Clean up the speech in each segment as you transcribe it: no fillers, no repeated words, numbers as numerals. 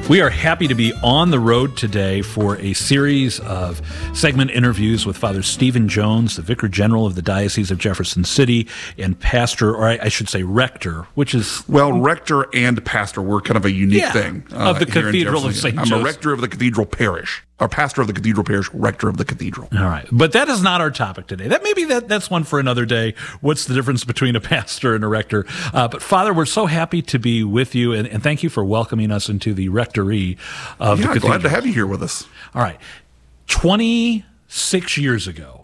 We are happy to be on the road today for a series of segment interviews with Father Stephen Jones, the Vicar General of the Diocese of Jefferson City, and pastor, or I should say rector, which is... Well, rector and pastor were kind of a unique thing. Of the Cathedral of St. Joseph. I'm a rector of the Cathedral Parish, or pastor of the Cathedral Parish, rector of the Cathedral. All right. But that is not our topic today. That's one for another day. What's the difference between a pastor and a rector? But Father, we're so happy to be with you, and thank you for welcoming us into the rectory of the Cathedral. Glad to have you here with us. All right. 26 years ago,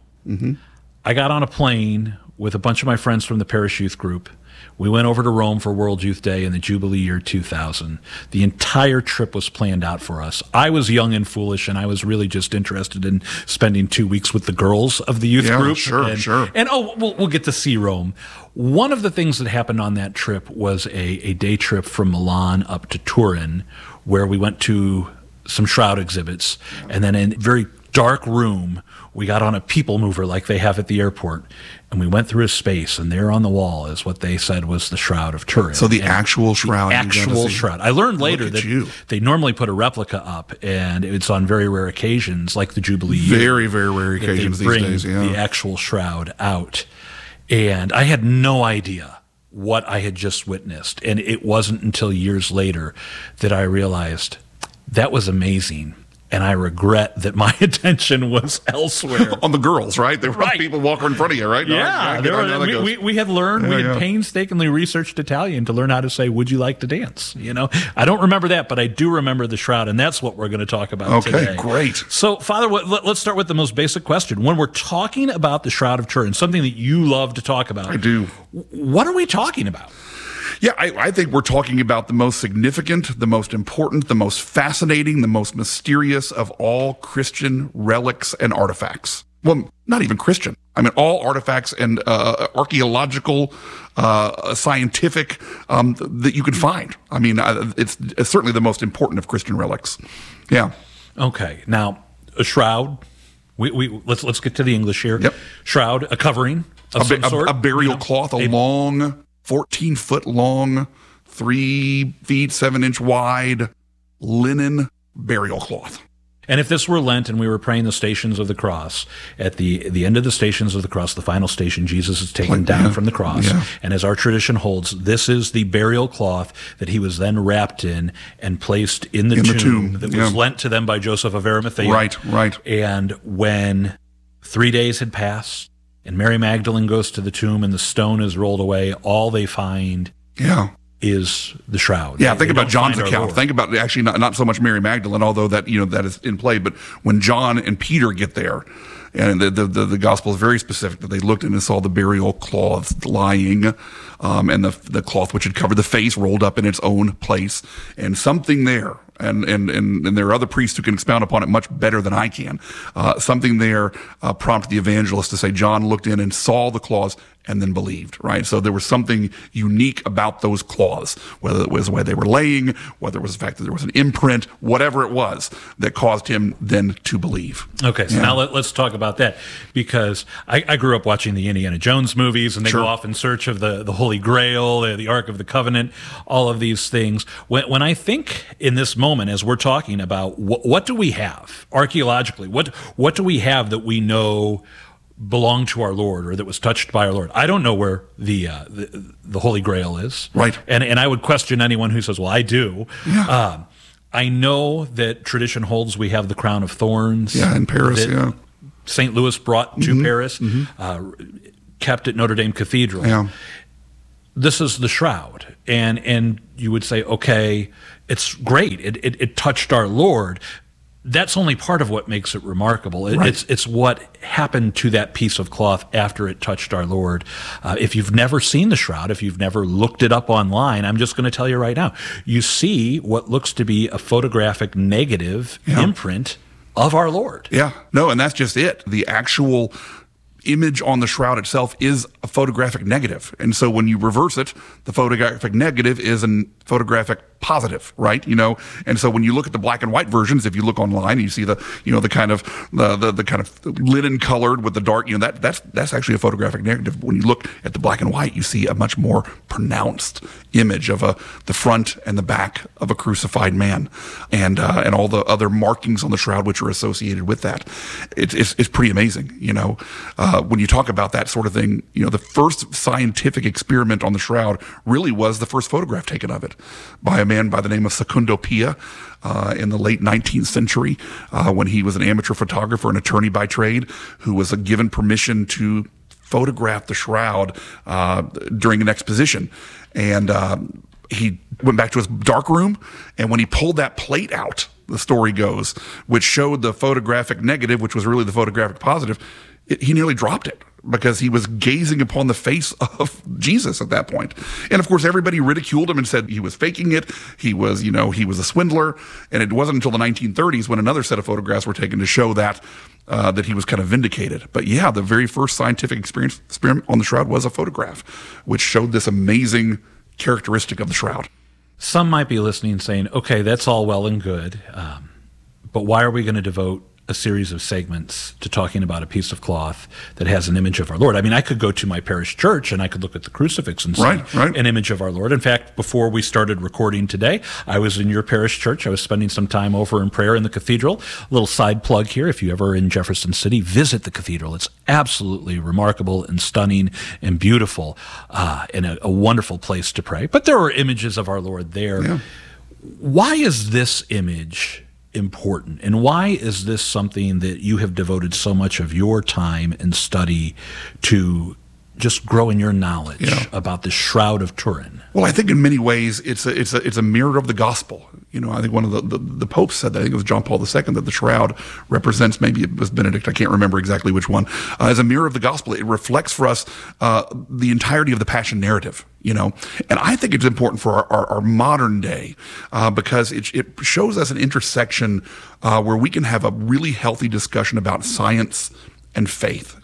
I got on a plane with a bunch of my friends from the parish youth group. We went over to Rome for World Youth Day in the Jubilee year 2000. The entire trip was planned out for us. I was young and foolish, and I was really just interested in spending 2 weeks with the girls of the youth group. Sure. And we'll get to see Rome. One of the things that happened on that trip was a day trip from Milan up to Turin, where we went to some shroud exhibits, and then in a very dark room, we got on a people mover like they have at the airport, and we went through a space, and there on the wall is what they said was the Shroud of Turin. So the actual shroud. The actual shroud. I learned later that they normally put a replica up, and it's on very rare occasions, like the Jubilee year. Very, very rare occasions these days, the actual shroud out. And I had no idea what I had just witnessed, and it wasn't until years later that I realized that was amazing. And I regret that my attention was elsewhere. On the girls, right? There were people walking in front of you, right? We had learned, we had painstakingly researched Italian to learn how to say, "Would you like to dance?" You know, I don't remember that, but I do remember the shroud, and that's what we're going to talk about today. Okay, great. So, Father, let's start with the most basic question. When we're talking about the Shroud of Turin, something that you love to talk about. I do. What are we talking about? Yeah, I think we're talking about the most significant, the most important, the most fascinating, the most mysterious of all Christian relics and artifacts. Well, not even Christian. I mean, all artifacts and archaeological, scientific that you can find. I mean, it's certainly the most important of Christian relics. Yeah. Okay. Now, a shroud. Let's get to the English here. Yep. Shroud, a covering of some sort. A burial cloth, a long 14-foot long, 3 feet 7 inch wide linen burial cloth. And if this were Lent and we were praying the Stations of the Cross, at the end of the Stations of the Cross, the final station, Jesus is taken down from the cross. Yeah. And as our tradition holds, this is the burial cloth that he was then wrapped in and placed in the tomb that was lent to them by Joseph of Arimathea. Right. And when 3 days had passed, and Mary Magdalene goes to the tomb and the stone is rolled away, all they find is the shroud. Yeah, think about John's account. Think about actually not so much Mary Magdalene, although that is in play, but when John and Peter get there, and the gospel is very specific that they looked and saw the burial cloth lying, and the cloth which had covered the face rolled up in its own place, and something there. And there are other priests who can expound upon it much better than I can. Something there prompted the evangelist to say John looked in and saw the cloths and then believed, right? So there was something unique about those cloths, whether it was the way they were laying, whether it was the fact that there was an imprint, whatever it was that caused him then to believe. Okay, so now let's talk about that, because I grew up watching the Indiana Jones movies, and they go off in search of the Holy Grail, the Ark of the Covenant, all of these things. When I think in this moment, as we're talking about, what do we have archaeologically? What do we have that we know belonged to our Lord or that was touched by our Lord? I don't know where the Holy Grail is. Right. And I would question anyone who says, well, I do. Yeah. I know that tradition holds we have the crown of thorns. Yeah, in Paris, St. Louis brought to Paris, kept at Notre Dame Cathedral. Yeah. This is the shroud. And you would say, okay, it's great. It touched our Lord. That's only part of what makes it remarkable. It's what happened to that piece of cloth after it touched our Lord. If you've never seen the shroud, if you've never looked it up online, I'm just going to tell you right now, you see what looks to be a photographic negative imprint of our Lord. Yeah, no, and that's just it. The actual image on the shroud itself is a photographic negative. And so when you reverse it, the photographic negative is a photographic positive, right? And so when you look at the black and white versions, if you look online, you see the kind of the kind of linen colored with the dark, that's actually a photographic negative. When you look at the black and white, you see a much more pronounced image of the front and the back of a crucified man, and all the other markings on the shroud which are associated with that. It's pretty amazing, when you talk about that sort of thing. The first scientific experiment on the shroud really was the first photograph taken of it by a man by the name of Secundo Pia in the late 19th century, when he was an amateur photographer and attorney by trade, who was given permission to photograph the shroud during an exposition. And he went back to his dark room, and when he pulled that plate out, the story goes, which showed the photographic negative, which was really the photographic positive, he nearly dropped it because he was gazing upon the face of Jesus at that point. And of course, everybody ridiculed him and said he was faking it. He was a swindler. And it wasn't until the 1930s when another set of photographs were taken to show that he was kind of vindicated. But yeah, the very first scientific experiment on the shroud was a photograph, which showed this amazing characteristic of the shroud. Some might be listening and saying, okay, that's all well and good, but why are we going to devote a series of segments to talking about a piece of cloth that has an image of our Lord? I mean, I could go to my parish church and I could look at the crucifix and see an image of our Lord. In fact, before we started recording today, I was in your parish church. I was spending some time over in prayer in the cathedral. A little side plug here. If you ever in Jefferson City, visit the cathedral. It's absolutely remarkable and stunning and beautiful, and a wonderful place to pray. But there are images of our Lord there. Yeah. Why is this image important, and why is this something that you have devoted so much of your time and study to just growing your knowledge about the Shroud of Turin? Well, I think in many ways it's a mirror of the gospel. I think one of the popes said that. I think it was John Paul II, that the shroud represents, maybe it was Benedict, I can't remember exactly which one, as a mirror of the gospel. It reflects for us the entirety of the Passion narrative. And I think it's important for our modern day because it shows us an intersection where we can have a really healthy discussion about science and faith.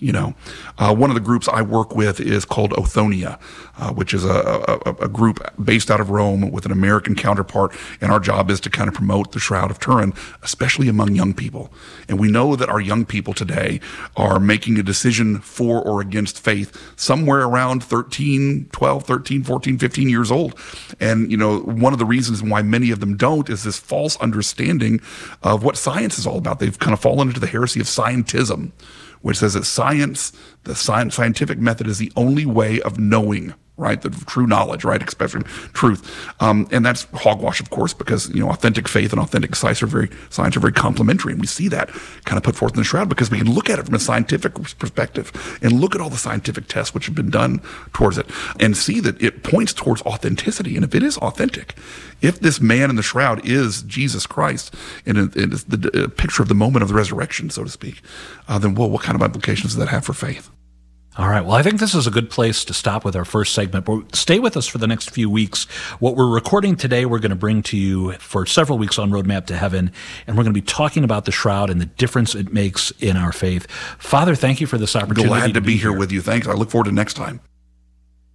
One of the groups I work with is called Othonia, which is a group based out of Rome with an American counterpart, and our job is to kind of promote the Shroud of Turin, especially among young people. And we know that our young people today are making a decision for or against faith somewhere around 12, 13, 14, 15 years old. And, one of the reasons why many of them don't is this false understanding of what science is all about. They've kind of fallen into the heresy of scientism, which says that the scientific method is the only way of knowing, right? The true knowledge, right? Expressing truth. And that's hogwash, of course, because, authentic faith and authentic science are very complementary. And we see that kind of put forth in the Shroud because we can look at it from a scientific perspective and look at all the scientific tests which have been done towards it and see that it points towards authenticity. And if it is authentic, if this man in the shroud is Jesus Christ and it is the picture of the moment of the resurrection, so to speak, then what kind of implications does that have for faith? All right. Well, I think this is a good place to stop with our first segment. But stay with us for the next few weeks. What we're recording today, we're going to bring to you for several weeks on Roadmap to Heaven, and we're going to be talking about the shroud and the difference it makes in our faith. Father, thank you for this opportunity. Glad to be here with you. Thanks. I look forward to next time.